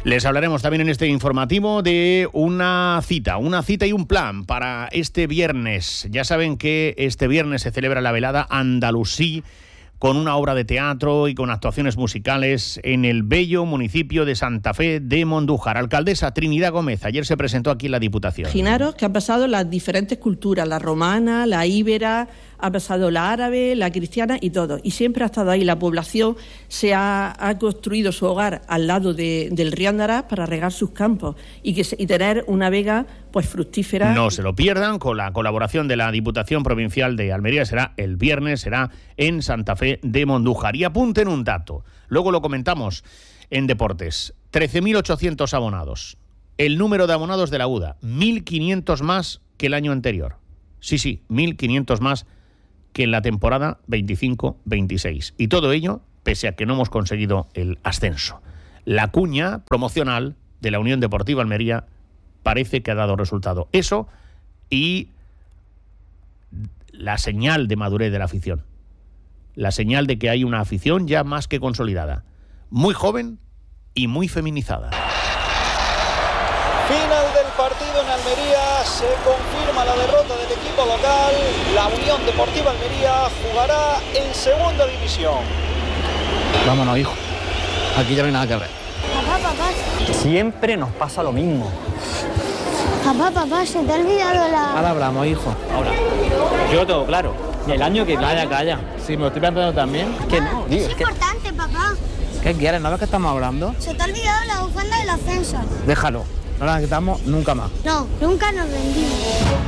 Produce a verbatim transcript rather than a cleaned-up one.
Les hablaremos también en este informativo de una cita, una cita y un plan para este viernes. Ya saben que este viernes se celebra la velada Andalusí, con una obra de teatro y con actuaciones musicales en el bello municipio de Santa Fe de Mondújar. Alcaldesa Trinidad Gómez, ayer se presentó aquí en la Diputación. Imaginaros que han pasado las diferentes culturas, la romana, la íbera, ha pasado la árabe, la cristiana y todo. Y siempre ha estado ahí. La población se ha, ha construido su hogar al lado de, del río Andarás para regar sus campos y, que, y tener una vega pues fructífera. No se lo pierdan, con la colaboración de la Diputación Provincial de Almería. Será el viernes, será en Santa Fe de Mondújar. Y apunten un dato, luego lo comentamos en deportes. trece mil ochocientos abonados. El número de abonados de la U D A, mil quinientos más que el año anterior. Sí, sí, mil quinientos más que en la temporada veinticinco veintiséis. Y todo ello pese a que no hemos conseguido el ascenso. La cuña promocional de la Unión Deportiva Almería parece que ha dado resultado. Eso y la señal de madurez de la afición. La señal de que hay una afición ya más que consolidada. Muy joven y muy feminizada. Final del partido en Almería, se confirma la derrota del equipo local. La Unión Deportiva Almería jugará en segunda división. Vámonos, hijo. Aquí ya no hay nada que ver. Papá, papá. Siempre nos pasa lo mismo. Papá, papá, se te ha olvidado la... Ahora hablamos, hijo. Ahora. Yo todo claro. El año que... Calla, calla. Sí, me lo estoy planteando también. Que no, tío. Es, es importante, que... papá. ¿Qué quieres? ¿No ves que estamos hablando? Se te ha olvidado la bufanda del ascenso. Déjalo. No la quitamos nunca más. No, nunca nos rendimos.